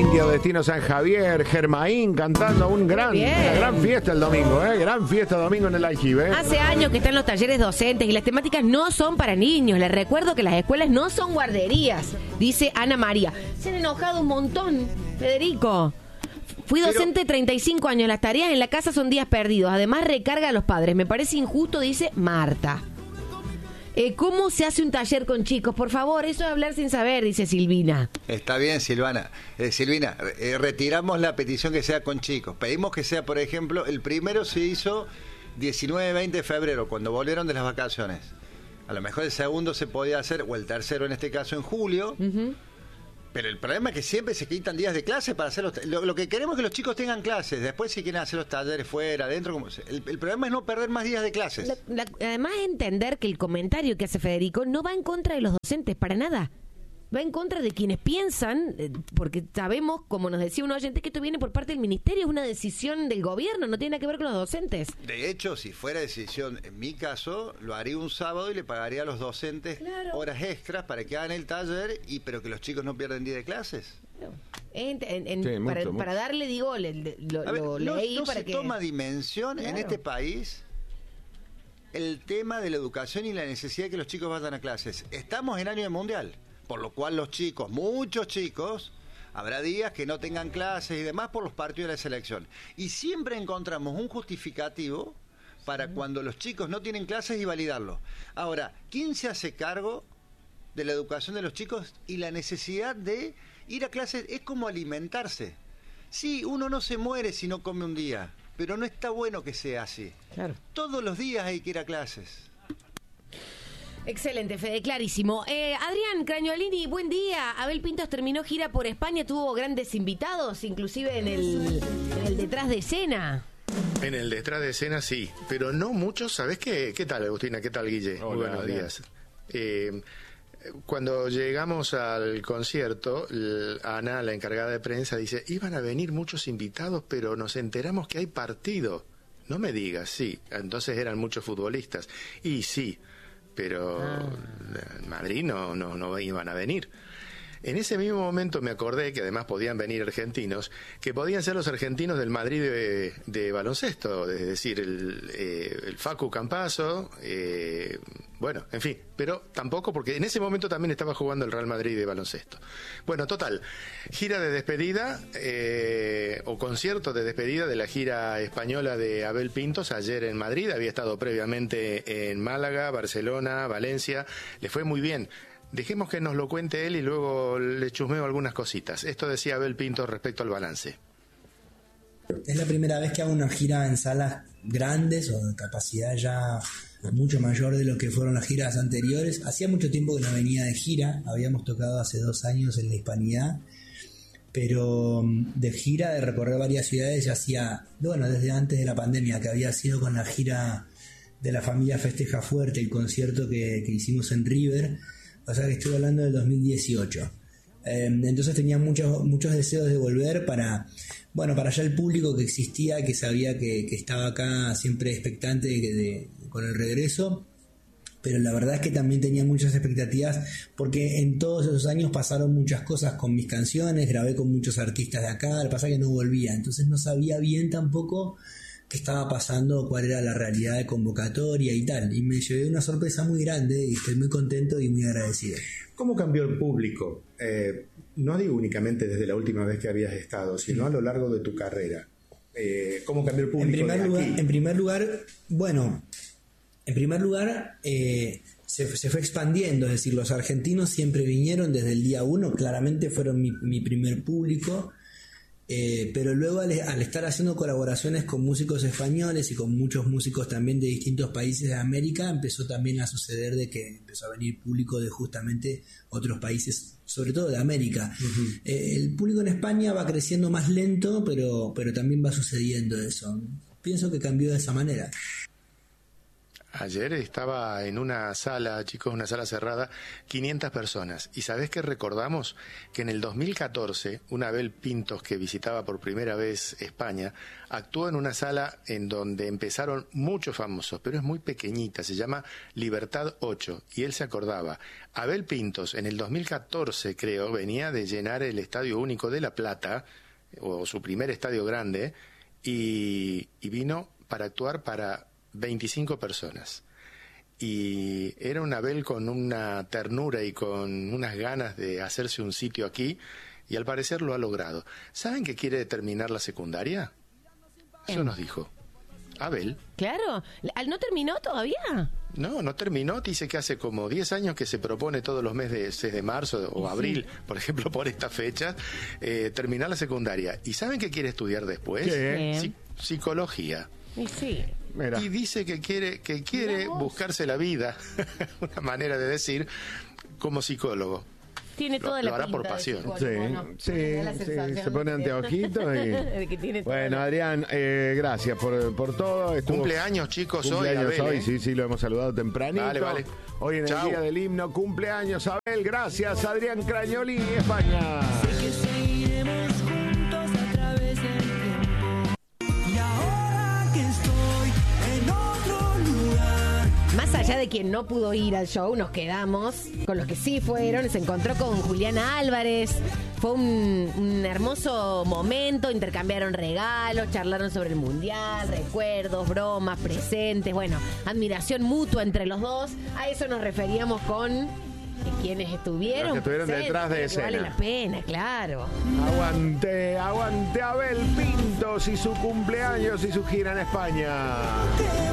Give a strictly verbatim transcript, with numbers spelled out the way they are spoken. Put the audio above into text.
India, Destino San Javier, Germaín cantando un gran, una gran fiesta el domingo, ¿eh? Gran fiesta domingo en el aljibe. ¿eh? Hace años que están los talleres docentes y las temáticas no son para niños. Les recuerdo que las escuelas no son guarderías, dice Ana María. Se han enojado un montón, Federico. Fui docente Pero... treinta y cinco años. Las tareas en la casa son días perdidos. Además, recarga a los padres. Me parece injusto, dice Marta. Eh, ¿Cómo se hace un taller con chicos? Por favor, eso es hablar sin saber, dice Silvina. Está bien, Silvana. Eh, Silvina, eh, retiramos la petición que sea con chicos. Pedimos que sea, por ejemplo, el primero se hizo diecinueve veinte de febrero, cuando volvieron de las vacaciones. A lo mejor el segundo se podía hacer, o el tercero en este caso en julio. Uh-huh. Pero el problema es que siempre se quitan días de clase para hacer los... Lo, lo que queremos es que los chicos tengan clases. Después si quieren hacer los talleres fuera, adentro... Como, el, el problema es no perder más días de clases. La, la, además, entender que el comentario que hace Federico no va en contra de los docentes, para nada. Va en contra de quienes piensan, eh, porque sabemos, como nos decía un oyente, que esto viene por parte del ministerio, es una decisión del gobierno, no tiene nada que ver con los docentes. De hecho, si fuera decisión, en mi caso, lo haría un sábado y le pagaría a los docentes claro. horas extras para que hagan el taller, y pero que los chicos no pierdan día de clases. No. En, en, en, sí, para, mucho, para mucho. darle, digo, le, le, lo, a ver, lo no, leí no para se que... toma dimensión claro. en este país el tema de la educación y la necesidad de que los chicos vayan a clases. Estamos en año de mundial. Por lo cual los chicos, muchos chicos, habrá días que no tengan clases y demás por los partidos de la selección. Y siempre encontramos un justificativo para sí. cuando los chicos no tienen clases y validarlo. Ahora, ¿quién se hace cargo de la educación de los chicos y la necesidad de ir a clases? Es como alimentarse. Sí, uno no se muere si no come un día, pero no está bueno que sea así. Claro. Todos los días hay que ir a clases. Excelente, Fede, clarísimo. Eh, Adrián Crañolini, buen día. Abel Pintos terminó gira por España, tuvo grandes invitados, inclusive en el, en el detrás de escena. En el detrás de escena sí, pero no muchos. ¿Sabés qué? ¿Qué tal, Agustina? ¿Qué tal, Guille? Hola, Muy buenos Adrián. días. Eh, cuando llegamos al concierto, Ana, la encargada de prensa, dice, iban a venir muchos invitados, pero nos enteramos que hay partido. No me digas, sí. Entonces eran muchos futbolistas. Y sí, pero ah. en Madrid no, no, no iban a venir. En ese mismo momento me acordé que además podían venir argentinos, que podían ser los argentinos del Madrid de, de baloncesto, es decir, el, eh, el Facu Campazzo, eh, bueno, en fin, pero tampoco, porque en ese momento también estaba jugando el Real Madrid de baloncesto. Bueno, total, gira de despedida, eh, o concierto de despedida de la gira española de Abel Pintos ayer en Madrid, había estado previamente en Málaga, Barcelona, Valencia, le fue muy bien. Dejemos que nos lo cuente él y luego le chusmeo algunas cositas. Esto decía Abel Pinto respecto al balance. Es la primera vez que hago una gira en salas grandes o de capacidad ya mucho mayor de lo que fueron las giras anteriores. Hacía mucho tiempo que no venía de gira, habíamos tocado hace dos años en la Hispanidad, pero de gira, de recorrer varias ciudades, ya hacía, bueno, desde antes de la pandemia, que había sido con la gira de la familia Festeja Fuerte, el concierto que, que hicimos en River. O sea que estoy hablando del dos mil dieciocho. Eh, entonces tenía muchos muchos deseos de volver para, bueno, para ya el público que existía, que sabía que, que estaba acá siempre expectante de, de, con el regreso. Pero la verdad es que también tenía muchas expectativas porque en todos esos años pasaron muchas cosas con mis canciones, grabé con muchos artistas de acá, lo que pasa es que no volvía, entonces no sabía bien tampoco qué estaba pasando, cuál era la realidad de convocatoria y tal, y me llevé una sorpresa muy grande y estoy muy contento y muy agradecido. ¿Cómo cambió el público? Eh, no digo únicamente desde la última vez que habías estado, sino a lo largo de tu carrera. Eh, ¿Cómo cambió el público? En primer de lugar, aquí? en primer lugar, bueno, en primer lugar eh, se, se fue expandiendo, es decir, los argentinos siempre vinieron desde el día uno, claramente fueron mi, mi primer público. Eh, pero luego al, al estar haciendo colaboraciones con músicos españoles y con muchos músicos también de distintos países de América, empezó también a suceder de que empezó a venir público de justamente otros países, sobre todo de América. Uh-huh. Eh, el público en España va creciendo más lento, pero, pero también va sucediendo eso. Pienso que cambió de esa manera. Ayer estaba en una sala, chicos, una sala cerrada, quinientas personas. ¿Y sabés qué recordamos? Que en el dos mil catorce, una Abel Pintos, que visitaba por primera vez España, actuó en una sala en donde empezaron muchos famosos, pero es muy pequeñita, se llama Libertad ocho, y él se acordaba. Abel Pintos, en el dos mil catorce, creo, venía de llenar el Estadio Único de La Plata, o su primer estadio grande, y, y vino para actuar para veinticinco personas. Y era un Abel con una ternura y con unas ganas de hacerse un sitio aquí, y al parecer lo ha logrado. ¿Saben que quiere terminar la secundaria? Eso nos dijo Abel. Claro. ¿No terminó todavía? No, no terminó. Dice que hace como diez años que se propone todos los meses de, de marzo o abril, sí, por ejemplo, por esta fecha, eh, terminar la secundaria. ¿Y saben qué quiere estudiar después? ¿Qué? Psi- psicología. Y sí. Mira. Y dice que quiere que quiere buscarse la vida, una manera de decir, como psicólogo. Tiene Lo- toda lo la hará pinta por de pasión. psicólogo, Sí, ¿no? sí, Me da la sí, sensación se pone de- anteojitos y... de que tiene toda Bueno, la- Adrián, eh, gracias por, por todo. Estuvo- Cumpleaños, chicos, hoy, Cumpleaños Abel, hoy, ¿eh? sí, sí, lo hemos saludado tempranito. Vale, vale. Hoy en el Chau. día del himno, cumpleaños, Abel. Gracias, Adrián Cragnoli, España. Que seguiremos juntos a través del tiempo. Y ahora que estoy en otro lugar. Más allá de quien no pudo ir al show, nos quedamos con los que sí fueron. Se encontró con Juliana Álvarez. Fue un, un hermoso momento. Intercambiaron regalos, charlaron sobre el mundial, recuerdos, bromas, presentes. Bueno, admiración mutua entre los dos. A eso nos referíamos con quienes estuvieron. Los que estuvieron presentes, detrás de que escena. Vale la pena, claro. Aguante, aguante Abel Pintos y su cumpleaños y su gira en España.